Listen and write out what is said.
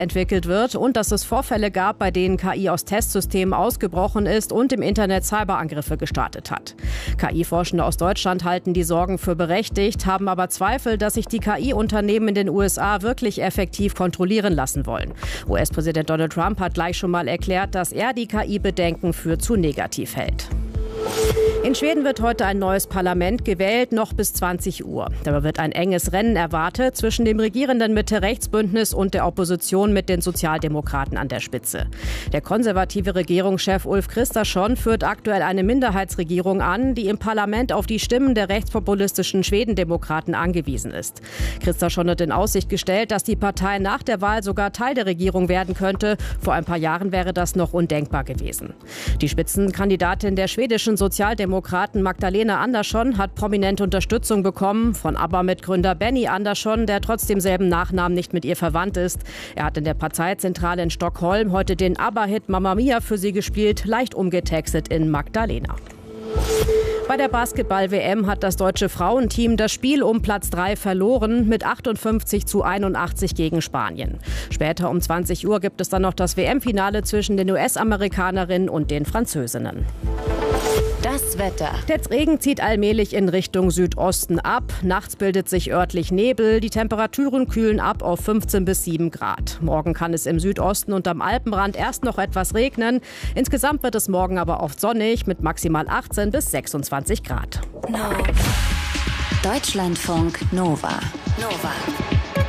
entwickelt wird und dass es Vorfälle gab, bei denen KI aus Testsystemen ausgebrochen ist und im Internet Cyberangriffe gestartet hat. KI-Forschende aus Deutschland halten die Sorgen für berechtigt, haben aber Zweifel, dass sich die KI-Unternehmen in den USA wirklich effektiv kontrollieren lassen wollen. US-Präsident Donald Trump hat gleich schon mal erklärt, dass er die KI-Bedenken für zu negativ hält. In Schweden wird heute ein neues Parlament gewählt, noch bis 20 Uhr. Dabei wird ein enges Rennen erwartet zwischen dem regierenden Mitte-Rechts-Bündnis und der Opposition mit den Sozialdemokraten an der Spitze. Der konservative Regierungschef Ulf Kristersson führt aktuell eine Minderheitsregierung an, die im Parlament auf die Stimmen der rechtspopulistischen Schwedendemokraten angewiesen ist. Kristersson hat in Aussicht gestellt, dass die Partei nach der Wahl sogar Teil der Regierung werden könnte. Vor ein paar Jahren wäre das noch undenkbar gewesen. Die Spitzenkandidatin der schwedischen Sozialdemokraten Magdalena Andersson hat prominente Unterstützung bekommen von ABBA-Mitgründer Benny Andersson, der trotz demselben Nachnamen nicht mit ihr verwandt ist. Er hat in der Parteizentrale in Stockholm heute den ABBA-Hit Mamma Mia für sie gespielt, leicht umgetextet in Magdalena. Bei der Basketball-WM hat das deutsche Frauenteam das Spiel um Platz 3 verloren mit 58:81 gegen Spanien. Später um 20 Uhr gibt es dann noch das WM-Finale zwischen den US-Amerikanerinnen und den Französinnen. Das Wetter. Der Regen zieht allmählich in Richtung Südosten ab. Nachts bildet sich örtlich Nebel. Die Temperaturen kühlen ab auf 15 bis 7 Grad. Morgen kann es im Südosten und am Alpenrand erst noch etwas regnen. Insgesamt wird es morgen aber oft sonnig mit maximal 18 bis 26 Grad. Deutschlandfunk Nova.